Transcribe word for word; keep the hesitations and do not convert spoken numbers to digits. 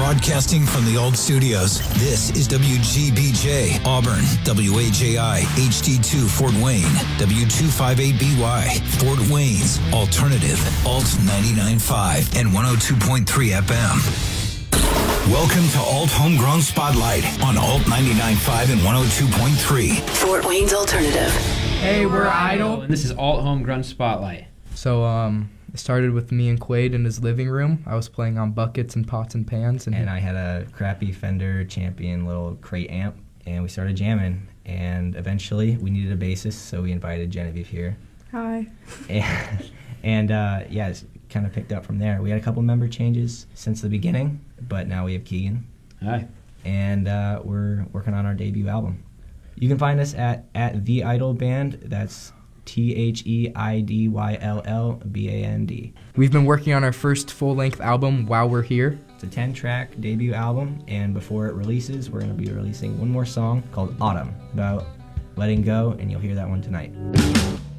Broadcasting from the old studios, this is W G B J, Auburn, W A J I, H D two, Fort Wayne, W two fifty-eight B Y, Fort Wayne's Alternative, Alt ninety-nine point five and one oh two point three F M. Welcome to Alt Homegrown Spotlight on Alt ninety-nine point five and one oh two point three. Fort Wayne's Alternative. Hey, we're Idol. And this is Alt Homegrown Spotlight. So, um... it started with me and Quaid in his living room. I was playing on buckets and pots and pans. And, and I had a crappy Fender Champion little crate amp, and we started jamming. And eventually, we needed a bassist, so we invited Genevieve here. Hi. And, and uh, yeah, it's kind of picked up from there. We had a couple member changes since the beginning, but now we have Keegan. Hi. And uh, we're working on our debut album. You can find us at, at The Idol Band. That's T H E I D Y L L B A N D. We've been working on our first full-length album while we're here. It's a ten-track debut album, and before it releases, we're going to be releasing one more song called Autumn, about letting go, and you'll hear that one tonight.